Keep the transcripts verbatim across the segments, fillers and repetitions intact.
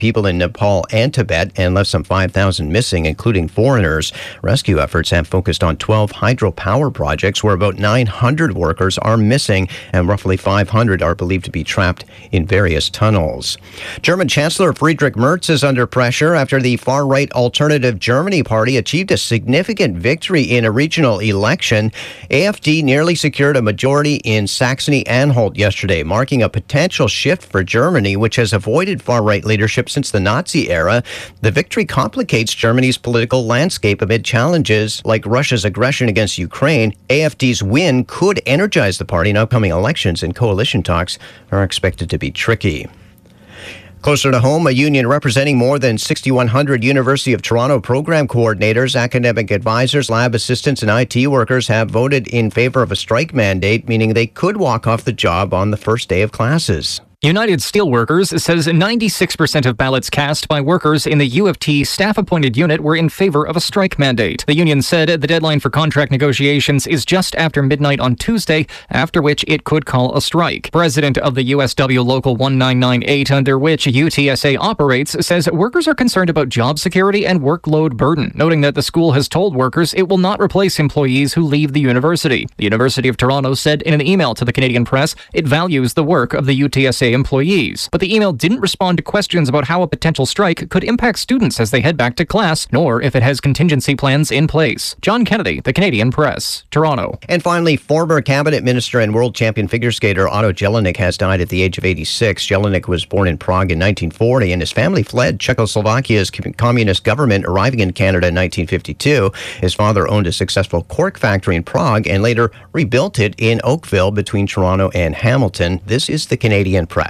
people in Nepal and Tibet and left some five thousand missing, including foreigners. Rescue efforts have focused on twelve hydropower projects where about nine hundred workers are missing and roughly five hundred are believed to be trapped in various tunnels. German Chancellor Friedrich Merz is under pressure after the far-right Alternative Germany Party achieved a significant victory in a regional election. A F D nearly secured a majority in Saxony-Anhalt yesterday, marking a potential shift for Germany, which has avoided far-right leadership since the Nazi era. The victory complicates Germany's political landscape amid challenges like Russia's aggression against Ukraine. A F D's win could energize the party in upcoming elections, and coalition talks are expected to be tricky. Closer to home, a union representing more than six thousand one hundred University of Toronto program coordinators, academic advisors, lab assistants, and I T workers have voted in favor of a strike mandate, meaning they could walk off the job on the first day of classes. United Steelworkers says ninety-six percent of ballots cast by workers in the U of T staff-appointed unit were in favor of a strike mandate. The union said the deadline for contract negotiations is just after midnight on Tuesday, after which it could call a strike. President of the U S W Local one nine nine eight, under which U T S A operates, says workers are concerned about job security and workload burden, noting that the school has told workers it will not replace employees who leave the university. The University of Toronto said in an email to the Canadian press it values the work of the U T S A employees, but the email didn't respond to questions about how a potential strike could impact students as they head back to class, nor if it has contingency plans in place. John Kennedy, the Canadian Press, Toronto. And finally, former cabinet minister and world champion figure skater Otto Jelinek has died at the age of eighty-six. Jelinek was born in Prague in nineteen forty, and his family fled Czechoslovakia's communist government, arriving in Canada in nineteen fifty-two. His father owned a successful cork factory in Prague and later rebuilt it in Oakville between Toronto and Hamilton. This is the Canadian Press.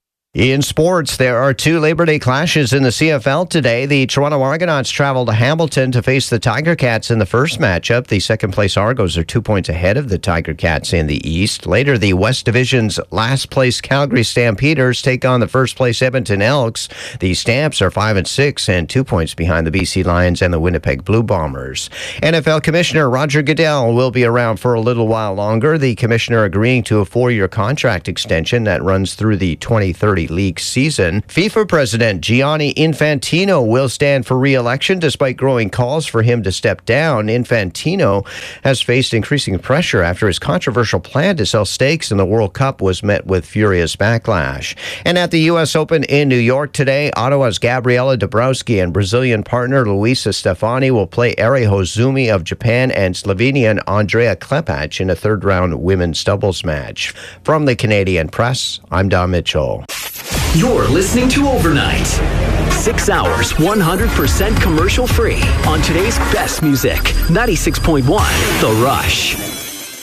In sports, there are two Labor Day clashes in the C F L today. The Toronto Argonauts travel to Hamilton to face the Tiger Cats in the first matchup. The second-place Argos are two points ahead of the Tiger Cats in the East. Later, the West Division's last-place Calgary Stampeders take on the first-place Edmonton Elks. The Stamps are five and six and two points behind the B C Lions and the Winnipeg Blue Bombers. N F L Commissioner Roger Goodell will be around for a little while longer. The commissioner agreeing to a four-year contract extension that runs through the twenty thirty league season. FIFA President Gianni Infantino will stand for re-election despite growing calls for him to step down. Infantino has faced increasing pressure after his controversial plan to sell stakes in the World Cup was met with furious backlash. And at the U S Open in New York today, Ottawa's Gabriela Dabrowski and Brazilian partner Luisa Stefani will play Eri Hozumi of Japan and Slovenian Andrea Klepac in a third-round women's doubles match. From the Canadian Press, I'm Don Mitchell. You're listening to Overnight. Six hours, one hundred percent commercial free on today's best music. ninety-six point one The Rush.